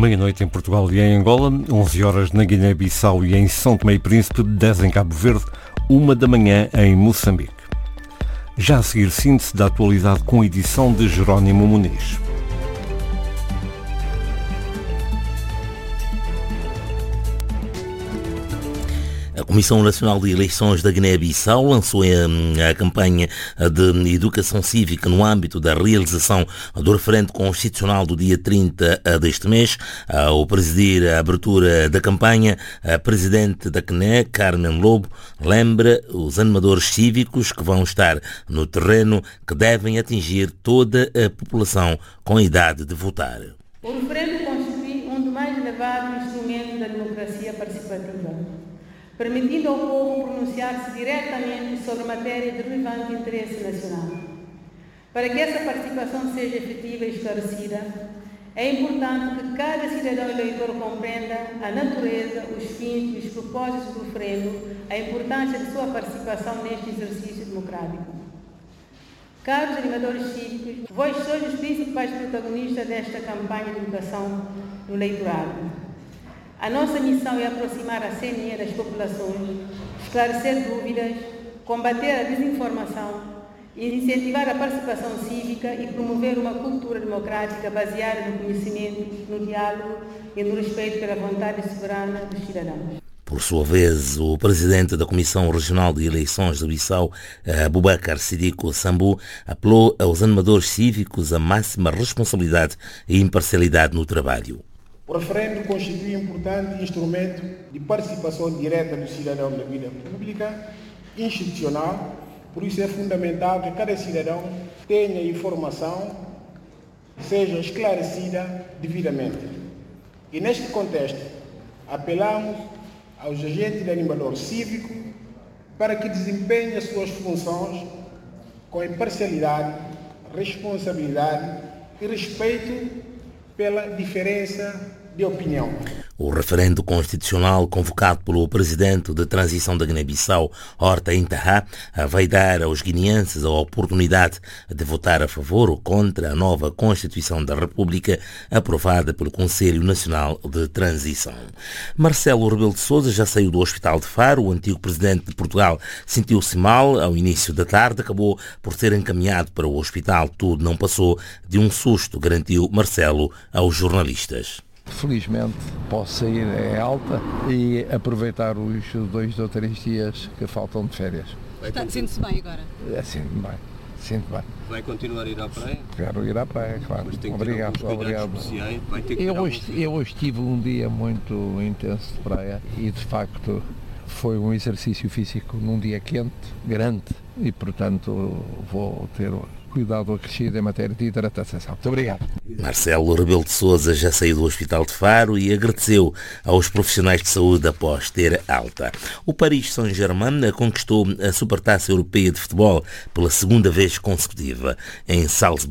Meia-noite em Portugal e em Angola, 11 horas na Guiné-Bissau e em São Tomé e Príncipe, 10 em Cabo Verde, 1 da manhã em Moçambique. Já a seguir, síntese da atualidade com a edição de Jerónimo Muniz. A Comissão Nacional de Eleições da Guiné-Bissau lançou a campanha de educação cívica no âmbito da realização do referendo constitucional do dia 30 deste mês. Ao presidir a abertura da campanha, a presidente da CNE, Carmen Lobo, lembra os animadores cívicos que vão estar no terreno que devem atingir toda a população com a idade de votar. O referendo constitui um dos mais elevados instrumentos da democracia participativa, permitindo ao povo pronunciar-se diretamente sobre matéria de relevante interesse nacional. Para que essa participação seja efetiva e esclarecida, é importante que cada cidadão eleitor compreenda a natureza, os fins e os propósitos do referendo, a importância de sua participação neste exercício democrático. Caros animadores cívicos, vós sois os principais protagonistas desta campanha de educação no eleitorado. A nossa missão é aproximar a CNE das populações, esclarecer dúvidas, combater a desinformação, incentivar a participação cívica e promover uma cultura democrática baseada no conhecimento, no diálogo e no respeito pela vontade soberana dos cidadãos. Por sua vez, o presidente da Comissão Regional de Eleições da Bissau, Abubakar Sidiko Sambu, apelou aos animadores cívicos a máxima responsabilidade e imparcialidade no trabalho. O referendo constitui um importante instrumento de participação direta do cidadão na vida pública, institucional, por isso é fundamental que cada cidadão tenha informação, seja esclarecida devidamente. E neste contexto, apelamos aos agentes de animador cívico para que desempenhem as suas funções com imparcialidade, responsabilidade e respeito pela diferença de opinião. O referendo constitucional convocado pelo presidente de transição da Guiné-Bissau, Horta Intaha, vai dar aos guineenses a oportunidade de votar a favor ou contra a nova Constituição da República aprovada pelo Conselho Nacional de Transição. Marcelo Rebelo de Sousa já saiu do Hospital de Faro. O antigo presidente de Portugal sentiu-se mal ao início da tarde, acabou por ser encaminhado para o hospital. Tudo não passou de um susto, garantiu Marcelo aos jornalistas. Felizmente posso sair em alta e aproveitar os 2 ou 3 dias que faltam de férias. Sente-se bem agora? Sinto-me bem, sinto bem. Vai continuar a ir à praia? Quero ir à praia, claro. Mas tem que obrigado, ter obrigado. Especiais. Vai ter que Eu hoje tive um dia muito intenso de praia e de facto foi um exercício físico num dia quente, grande, e portanto vou ter cuidado acrescido em matéria de hidratação. Muito obrigado. Marcelo Rebelo de Sousa já saiu do Hospital de Faro e agradeceu aos profissionais de saúde após ter alta. O Paris Saint-Germain conquistou a Supertaça Europeia de Futebol pela segunda vez consecutiva. Em Salzburgo,